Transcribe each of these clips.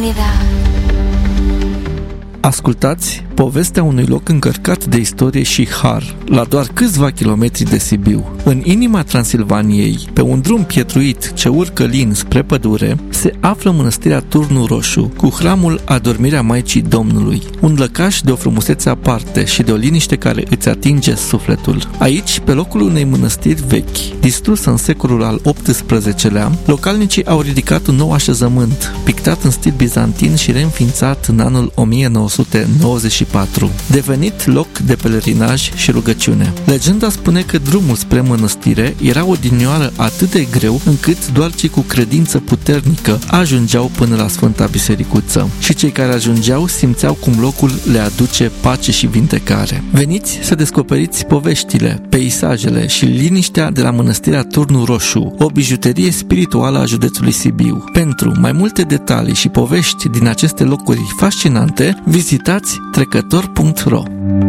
Ascultați povestea unui loc încărcat de istorie și har, la doar câțiva kilometri de Sibiu. În inima Transilvaniei, pe un drum pietruit ce urcă lin spre pădure, se află mănăstirea Turnul Roșu, cu hramul Adormirea Maicii Domnului, un lăcaș de o frumusețe aparte și de o liniște care îți atinge sufletul. Aici, pe locul unei mănăstiri vechi, distrusă în secolul al XVIII-lea, localnicii au ridicat un nou așezământ, pictat în stil bizantin și reînființat în anul 1994, devenit loc de pelerinaj și rugăciune. Legenda spune că drumul spre mănăstire era odinioară atât de greu încât doar cei cu credință puternică ajungeau până la Sfânta Bisericuță și cei care ajungeau simțeau cum locul le aduce pace și vindecare. Veniți să descoperiți poveștile, peisajele și liniștea de la mănăstirea Turnul Roșu, o bijuterie spirituală a județului Sibiu. Pentru mai multe detalii și povești din aceste locuri fascinante, vizitați trecător.ro.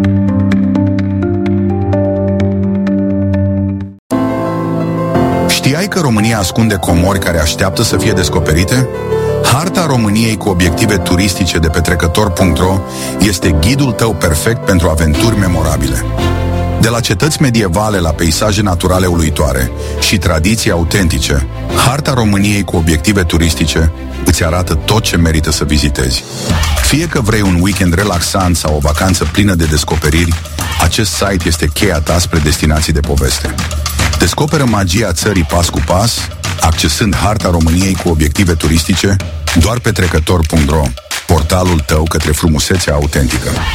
Știai că România ascunde comori care așteaptă să fie descoperite? Harta României cu obiective turistice de pe trecător.ro este ghidul tău perfect pentru aventuri memorabile. De la cetăți medievale la peisaje naturale uluitoare și tradiții autentice, Harta României cu obiective turistice îți arată tot ce merită să vizitezi. Fie că vrei un weekend relaxant sau o vacanță plină de descoperiri, acest site este cheia ta spre destinații de poveste. Descoperă magia țării pas cu pas, accesând Harta României cu obiective turistice doar pe trecător.ro, portalul tău către frumusețea autentică.